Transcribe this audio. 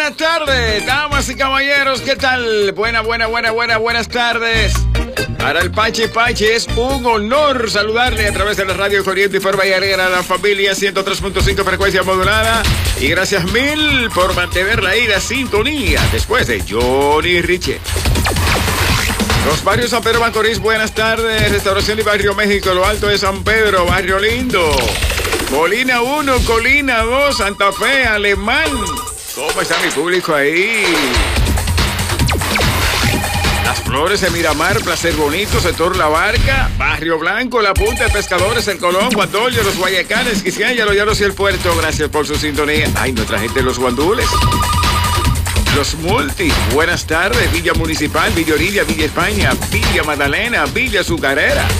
buenas tardes, damas y caballeros, ¿qué tal? Buenas tardes. Para el Pache es un honor saludarle a través de la radio Corriente y Forma y Alegre a la familia 103.5 frecuencia modulada. Y gracias mil por mantenerla ahí la sintonía después de Johnny Richie. Los barrios San Pedro Macorís, buenas tardes. Restauración y Barrio México, Lo Alto de San Pedro, Barrio Lindo. Colina 1, Colina 2, Santa Fe, Alemán. ¿Cómo está mi público ahí? Las Flores de Miramar, Placer Bonito, Sector La Barca, Barrio Blanco, La Punta de Pescadores, El Colón, Guandolio, Los Guayacanes, Quisqueya, Los Llanos y El Puerto. Gracias por su sintonía. Ay, nuestra gente de Los Guandules. Los Multi, buenas tardes. Villa Municipal, Villa Orilla, Villa España, Villa Magdalena, Villa Azucarera.